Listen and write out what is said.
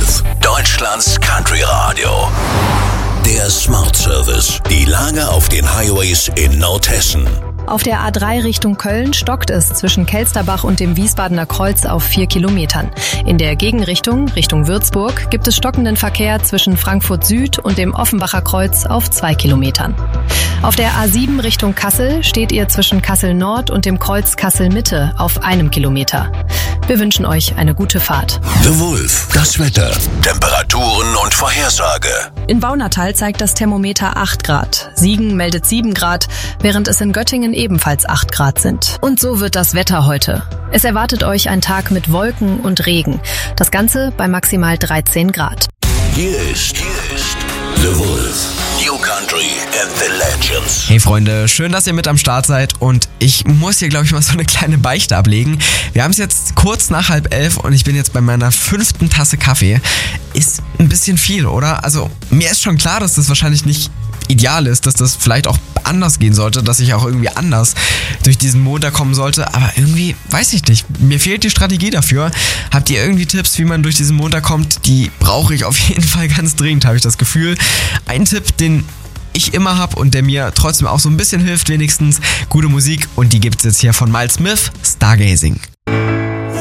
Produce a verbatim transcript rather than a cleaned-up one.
Wolf, Deutschlands Country Radio. Der Smart Service. Die Lage auf den Highways in Nordhessen. Auf der A drei Richtung Köln stockt es zwischen Kelsterbach und dem Wiesbadener Kreuz auf vier Kilometern. In der Gegenrichtung, Richtung Würzburg, gibt es stockenden Verkehr zwischen Frankfurt Süd und dem Offenbacher Kreuz auf zwei Kilometern. Auf der A sieben Richtung Kassel steht ihr zwischen Kassel Nord und dem Kreuz Kassel Mitte auf einem Kilometer. Wir wünschen euch eine gute Fahrt. The Wolf, das Wetter, Temperaturen und Vorhersage. In Baunatal zeigt das Thermometer acht Grad. Siegen meldet sieben Grad, während es in Göttingen ebenfalls acht Grad sind. Und so wird das Wetter heute. Es erwartet euch ein Tag mit Wolken und Regen. Das Ganze bei maximal dreizehn Grad. Hier ist, hier ist The Wolf. New Country and the Legends. Hey Freunde, schön, dass ihr mit am Start seid und ich muss hier, glaube ich, mal so eine kleine Beichte ablegen. Wir haben es jetzt kurz nach halb elf und ich bin jetzt bei meiner fünften Tasse Kaffee. Ist ein bisschen viel, oder? Also mir ist schon klar, dass das wahrscheinlich nicht ideal ist, dass das vielleicht auch anders gehen sollte, dass ich auch irgendwie anders durch diesen Montag kommen sollte, aber irgendwie, weiß ich nicht, mir fehlt die Strategie dafür. Habt ihr irgendwie Tipps, wie man durch diesen Montag kommt? Die brauche ich auf jeden Fall ganz dringend, habe ich das Gefühl. Ein Tipp, den ich immer habe und der mir trotzdem auch so ein bisschen hilft wenigstens, gute Musik und die gibt's jetzt hier von Miles Smith, Stargazing.